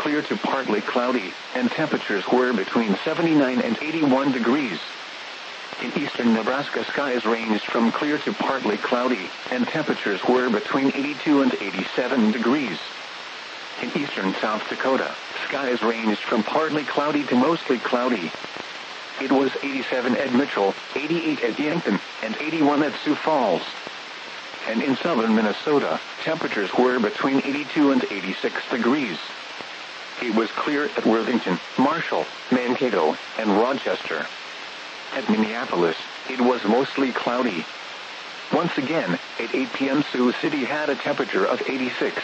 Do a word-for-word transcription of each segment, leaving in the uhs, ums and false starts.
clear to partly cloudy, and temperatures were between seventy-nine and eighty-one degrees. In eastern Nebraska, skies ranged from clear to partly cloudy, and temperatures were between eighty-two and eighty-seven degrees. In eastern South Dakota, skies ranged from partly cloudy to mostly cloudy. It was eighty-seven at Mitchell, eighty-eight at Yankton, and eighty-one at Sioux Falls. And in southern Minnesota, temperatures were between eighty-two and eighty-six degrees. It was clear at Worthington, Marshall, Mankato, and Rochester. At Minneapolis, it was mostly cloudy. Once again, at eight p m Sioux City had a temperature of eighty-six.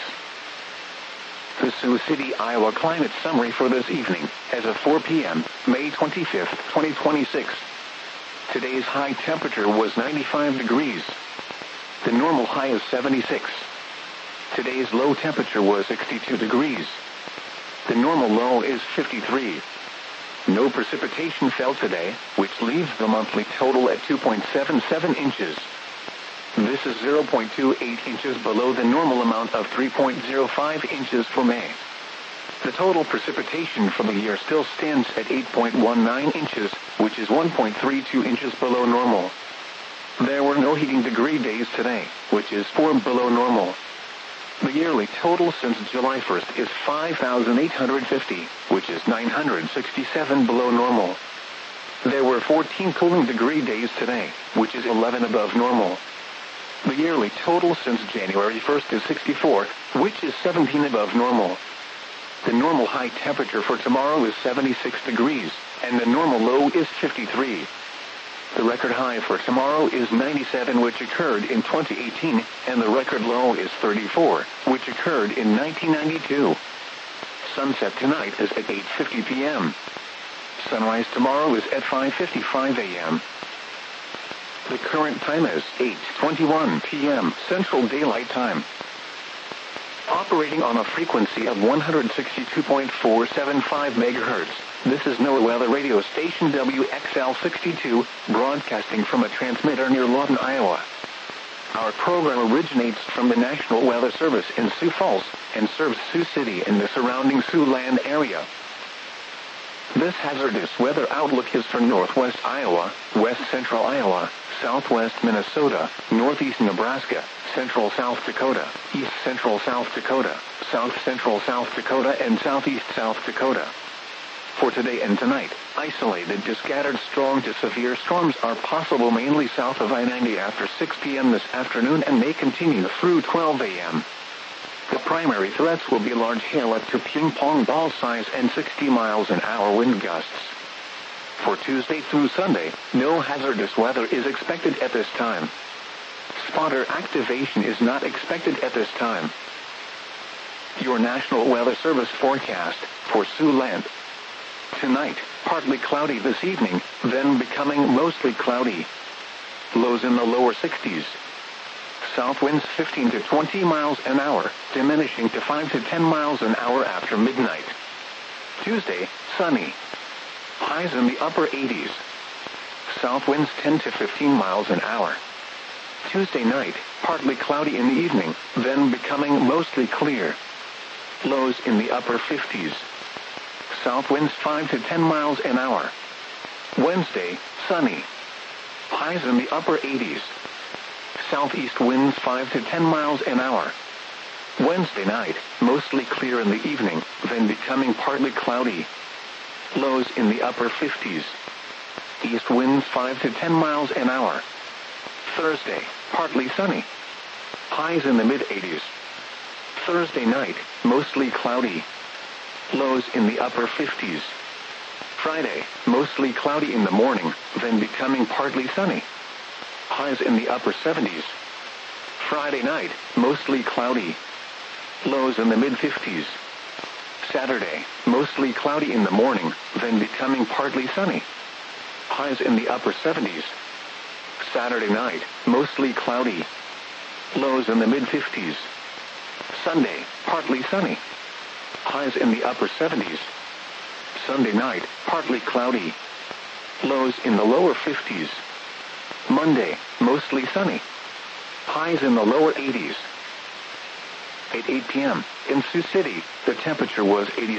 The Sioux City, Iowa climate summary for this evening, as of four p m, May twenty-fifth, twenty twenty-six. Today's high temperature was ninety-five degrees. The normal high is seventy-six. Today's low temperature was sixty-two degrees. The normal low is fifty-three. No precipitation fell today, which leaves the monthly total at two point seven seven inches. This is zero point two eight inches below the normal amount of three point zero five inches for May. The total precipitation for the year still stands at eight point one nine inches, which is one point three two inches below normal. There were no heating degree days today, which is four below normal. The yearly total since July first is five thousand eight hundred fifty, which is nine hundred sixty-seven below normal. There were fourteen cooling degree days today, which is eleven above normal. The yearly total since January first is sixty-four, which is seventeen above normal. The normal high temperature for tomorrow is seventy-six degrees, and the normal low is fifty-three. The record high for tomorrow is ninety-seven, which occurred in twenty eighteen, and the record low is thirty-four, which occurred in nineteen ninety-two. Sunset tonight is at eight fifty p m Sunrise tomorrow is at five fifty-five a m The current time is eight twenty-one p m Central Daylight Time. Operating on a frequency of one hundred sixty-two point four seven five megahertz, this is NOAA Weather Radio Station W X L sixty-two, broadcasting from a transmitter near Lawton, Iowa. Our program originates from the National Weather Service in Sioux Falls, and serves Sioux City and the surrounding Siouxland area. This hazardous weather outlook is for northwest Iowa, west central Iowa, southwest Minnesota, northeast Nebraska, central South Dakota, east central South Dakota, south central South Dakota, and southeast South Dakota. For today and tonight, isolated to scattered strong to severe storms are possible mainly south of I ninety after six p m this afternoon and may continue through twelve a m The primary threats will be large hail up to ping-pong ball size and sixty miles an hour wind gusts. For Tuesday through Sunday, no hazardous weather is expected at this time. Spotter activation is not expected at this time. Your National Weather Service forecast for Siouxland. Tonight, partly cloudy this evening, then becoming mostly cloudy. Lows in the lower sixties. South winds fifteen to twenty miles an hour, diminishing to five to ten miles an hour after midnight. Tuesday, sunny. Highs in the upper eighties. South winds ten to fifteen miles an hour. Tuesday night, partly cloudy in the evening, then becoming mostly clear. Lows in the upper fifties. South winds five to ten miles an hour. Wednesday, sunny. Highs in the upper eighties. Southeast winds five to ten miles an hour. Wednesday night, mostly clear in the evening, then becoming partly cloudy. Lows in the upper fifties. East winds five to ten miles an hour. Thursday, partly sunny. Highs in the mid eighties. Thursday night, mostly cloudy. Lows in the upper fifties. Friday, mostly cloudy in the morning, then becoming partly sunny. Highs in the upper seventies. Friday night, mostly cloudy. Lows in the mid fifties. Saturday, mostly cloudy in the morning, then becoming partly sunny. Highs in the upper seventies. Saturday night, mostly cloudy. Lows in the mid fifties. Sunday, partly sunny. Highs in the upper seventies. Sunday night, partly cloudy. Lows in the lower fifties. Monday, mostly sunny. Highs in the lower eighties. At eight p m in Sioux City, the temperature was eighty.